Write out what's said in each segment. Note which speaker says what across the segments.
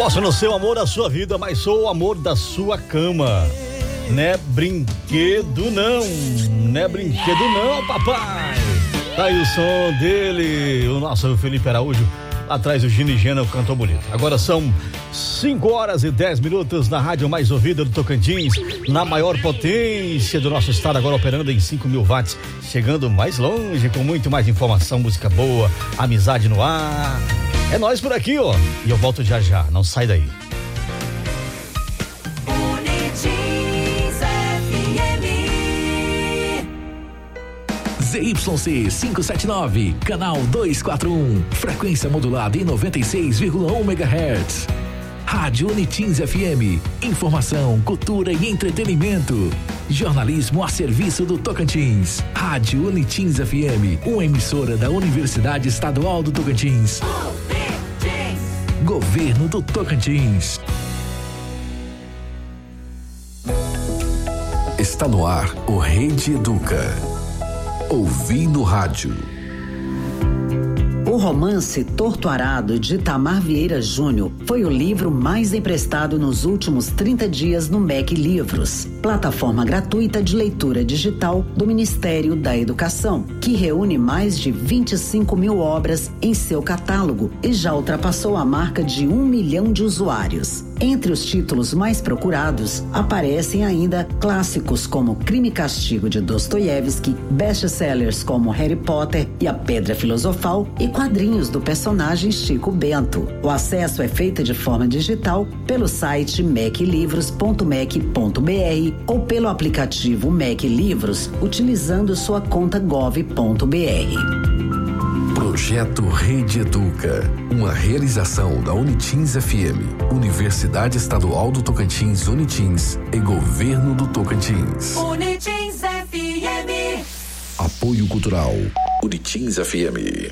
Speaker 1: Posso não ser o amor da sua vida, mas sou o amor da sua cama. Né brinquedo não, né brinquedo não, papai. Tá aí o som dele, o nosso Felipe Araújo. Lá atrás o Gino e Gena cantou bonito. Agora são 5h10 na rádio mais ouvida do Tocantins, na maior potência do nosso estado, agora operando em 5.000 watts, chegando mais longe com muito mais informação, música boa, amizade no ar. É nós por aqui, ó. E eu volto já já, não sai daí.
Speaker 2: ZYC 579, canal 241, frequência modulada em 96,1 MHz. Rádio Unitins FM, informação, cultura e entretenimento. Jornalismo a serviço do Tocantins. Rádio Unitins FM, uma emissora da Universidade Estadual do Tocantins. Governo do Tocantins. Está no ar o Rede Educa. Ouvi no rádio.
Speaker 3: O romance Torto Arado, de Itamar Vieira Júnior, foi o livro mais emprestado nos últimos 30 dias no MEC Livros, plataforma gratuita de leitura digital do Ministério da Educação, que reúne mais de 25.000 obras em seu catálogo e já ultrapassou a marca de 1 milhão de usuários. Entre os títulos mais procurados, aparecem ainda clássicos como Crime e Castigo de Dostoiévski, best-sellers como Harry Potter e a Pedra Filosofal e quadrinhos do personagem Chico Bento. O acesso é feito de forma digital pelo site meclivros.mec.br ou pelo aplicativo MEC Livros, utilizando sua conta gov.br.
Speaker 2: Projeto Rede Educa, uma realização da Unitins FM, Universidade Estadual do Tocantins, Unitins e Governo do Tocantins.
Speaker 4: Unitins FM.
Speaker 2: Apoio Cultural, Unitins FM.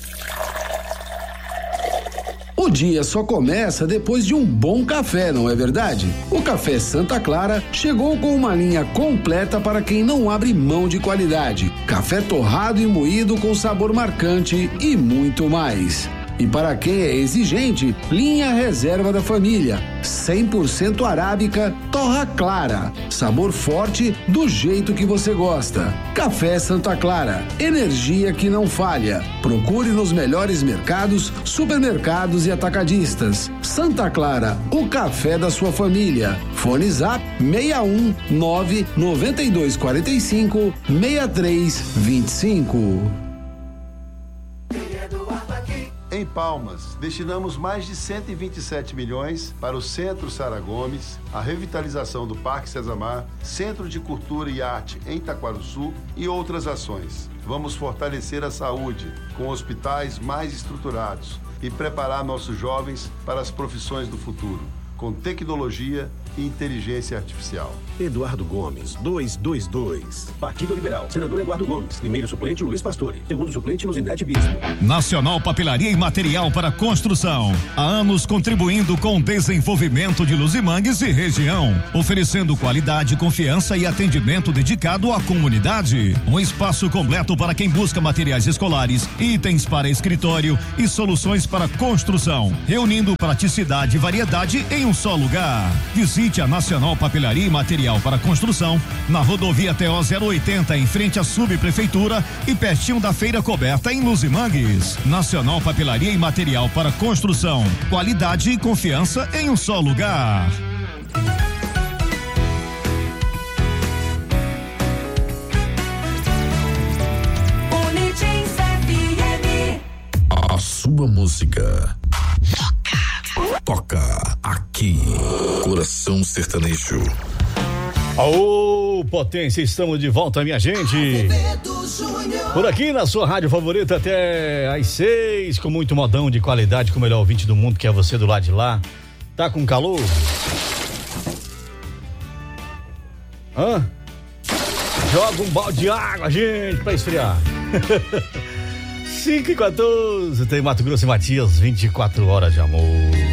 Speaker 5: O dia só começa depois de um bom café, não é verdade? O Café Santa Clara chegou com uma linha completa para quem não abre mão de qualidade. Café torrado e moído com sabor marcante e muito mais. E para quem é exigente, linha Reserva da Família, 100% arábica, torra clara, sabor forte do jeito que você gosta. Café Santa Clara, energia que não falha. Procure nos melhores mercados, supermercados e atacadistas. Santa Clara, o café da sua família. Fone Zap 61 992 45 6325.
Speaker 6: Em Palmas, destinamos mais de 127 milhões para o Centro Sara Gomes, a revitalização do Parque Cezamar, Centro de Cultura e Arte em Taquaruçu e outras ações. Vamos fortalecer a saúde com hospitais mais estruturados e preparar nossos jovens para as profissões do futuro, com tecnologia e inteligência artificial.
Speaker 7: Eduardo Gomes, 222. Partido Liberal. Senador Eduardo Gomes. Primeiro suplente, Luiz Pastore. Segundo suplente, Luzinete Bispo.
Speaker 8: Nacional Papelaria e Material para Construção. Há anos contribuindo com o desenvolvimento de Luzimangues e região. Oferecendo qualidade, confiança e atendimento dedicado à comunidade. Um espaço completo para quem busca materiais escolares, itens para escritório e soluções para construção. Reunindo praticidade e variedade em um só lugar. Visite a Nacional Papelaria e Material para Construção na rodovia TO 080 em frente à subprefeitura e pertinho da feira coberta em Luzimangues. Nacional Papelaria e Material para Construção, qualidade e confiança em um só lugar.
Speaker 2: A sua música toca aqui. Coração Sertanejo.
Speaker 1: Ô, potência, estamos de volta, minha gente. Por aqui na sua rádio favorita até às 6, com muito modão de qualidade, com o melhor ouvinte do mundo, que é você do lado de lá. Tá com calor? Hã? Joga um balde de água, gente, pra esfriar. 5h14, tem Mato Grosso e Matias, 24 horas de amor.